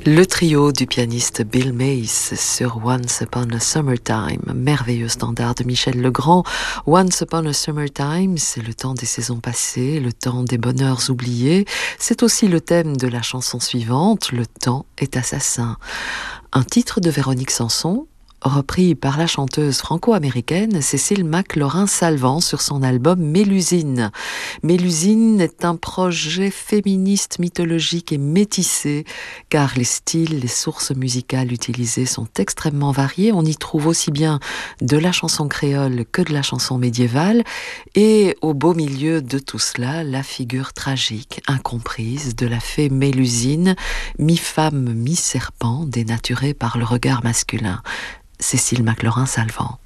Le trio du pianiste Bill Mays sur Once Upon a Summertime, merveilleux standard de Michel Legrand. Once Upon a Summertime, c'est le temps des saisons passées, le temps des bonheurs oubliés. C'est aussi le thème de la chanson suivante, Le temps est assassin. Un titre de Véronique Sanson, repris par la chanteuse franco-américaine Cécile McLaurin-Salvant sur son album Mélusine. Mélusine est un projet féministe, mythologique et métissé, car les styles, les sources musicales utilisées sont extrêmement variées. On y trouve aussi bien de la chanson créole que de la chanson médiévale, et au beau milieu de tout cela, la figure tragique, incomprise de la fée Mélusine, mi-femme, mi-serpent, dénaturée par le regard masculin. Cécile McLaurin-Salvant.